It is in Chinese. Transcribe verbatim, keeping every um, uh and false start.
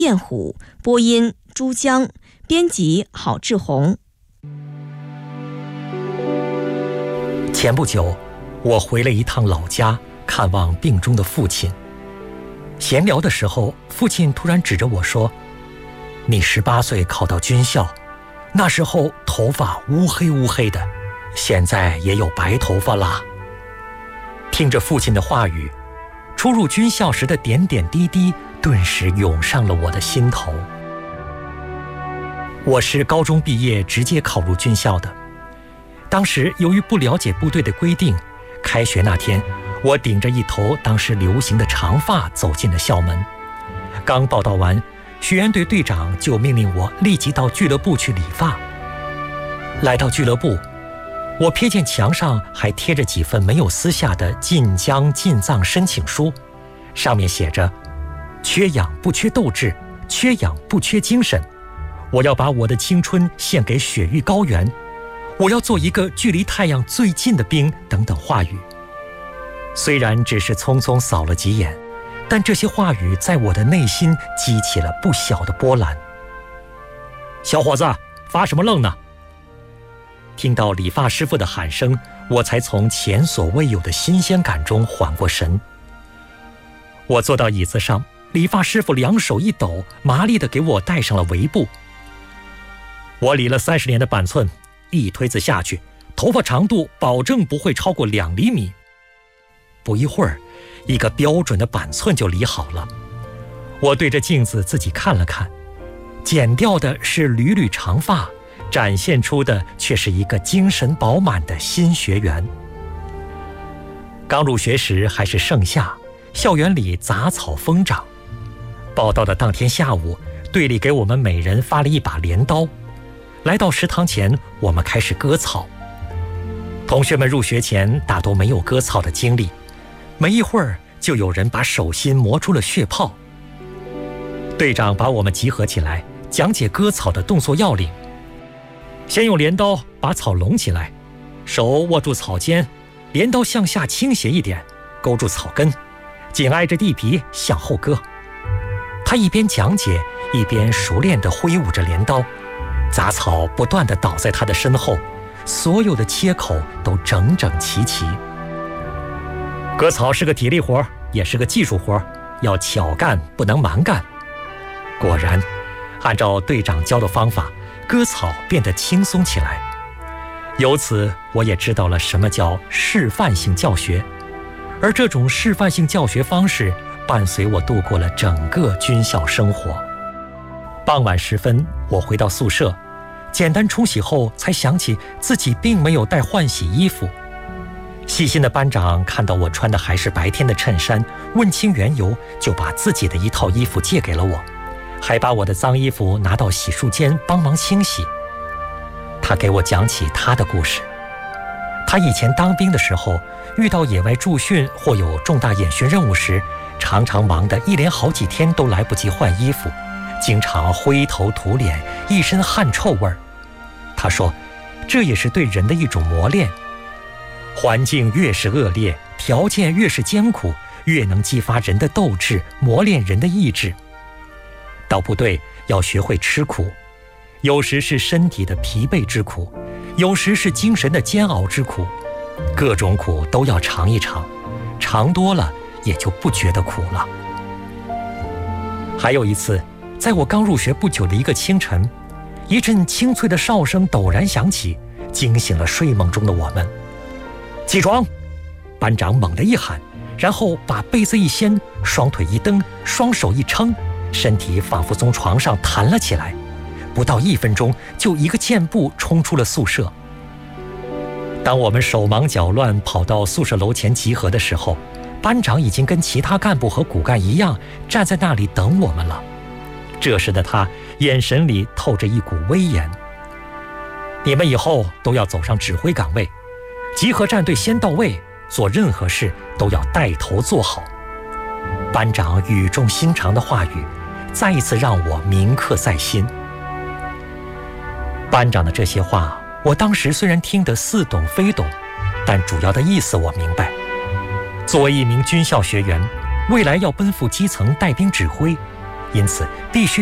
燕虎，播音朱江，编辑郝志红。 前不久，我回了一趟老家，看望病中的父亲。闲聊的时候，父亲突然指着我说：“你十八岁考到军校，那时候头发乌黑乌黑的，现在也有白头发啦。”听着父亲的话语，初入军校时的点点滴滴顿时涌上了我的心头。我是高中毕业直接考入军校的，当时由于不了解部队的规定，开学那天我顶着一头当时流行的长发走进了校门。刚报到完，学员队队长就命令我立即到俱乐部去理发。来到俱乐部，我瞥见墙上还贴着几份没有撕下的晋江进藏申请书，上面写着：缺氧不缺斗志，缺氧不缺精神，我要把我的青春献给雪域高原，我要做一个距离太阳最近的兵，等等话语。虽然只是匆匆扫了几眼，但这些话语在我的内心激起了不小的波澜。小伙子，发什么愣呢？听到理发师傅的喊声，我才从前所未有的新鲜感中缓过神。我坐到椅子上，理发师傅两手一抖，麻利地给我戴上了围布。我理了三十年的板寸，一推子下去，头发长度保证不会超过两厘米。不一会儿，一个标准的板寸就理好了。我对着镜子自己看了看，剪掉的是缕缕长发，展现出的却是一个精神饱满的新学员。刚入学时还是盛夏，校园里杂草疯长。报到的当天下午，队里给我们每人发了一把镰刀。来到食堂前，我们开始割草。同学们入学前大多没有割草的经历，没一会儿就有人把手心磨出了血泡。队长把我们集合起来，讲解割草的动作要领。先用镰刀把草拢起来，手握住草尖，镰刀向下倾斜一点，勾住草根，紧挨着地皮向后割。他一边讲解，一边熟练地挥舞着镰刀，杂草不断地倒在他的身后，所有的切口都整整齐齐。割草是个体力活，也是个技术活，要巧干不能蛮干。果然，按照队长教的方法，割草变得轻松起来。由此我也知道了什么叫示范性教学，而这种示范性教学方式伴随我度过了整个军校生活。傍晚时分，我回到宿舍，简单冲洗后才想起自己并没有带换洗衣服。细心的班长看到我穿的还是白天的衬衫，问清缘由，就把自己的一套衣服借给了我，还把我的脏衣服拿到洗漱间帮忙清洗。他给我讲起他的故事。他以前当兵的时候，遇到野外驻训或有重大演训任务时，常常忙得一连好几天都来不及换衣服，经常灰头土脸，一身汗臭味儿。他说，这也是对人的一种磨练。环境越是恶劣，条件越是艰苦，越能激发人的斗志，磨练人的意志。到部队要学会吃苦，有时是身体的疲惫之苦，有时是精神的煎熬之苦，各种苦都要尝一尝，尝多了也就不觉得苦了。还有一次，在我刚入学不久的一个清晨，一阵清脆的哨声陡然响起，惊醒了睡梦中的我们。起床！班长猛地一喊，然后把被子一掀，双腿一蹬，双手一撑，身体仿佛从床上弹了起来，不到一分钟就一个箭步冲出了宿舍。当我们手忙脚乱跑到宿舍楼前集合的时候，班长已经跟其他干部和骨干一样站在那里等我们了。这时的他眼神里透着一股威严。你们以后都要走上指挥岗位，集合战队先到位，做任何事都要带头做好。班长语重心长的话语再一次让我铭刻在心。班长的这些话，我当时虽然听得似懂非懂，但主要的意思我明白。作为一名军校学员，未来要奔赴基层带兵指挥， 因此必须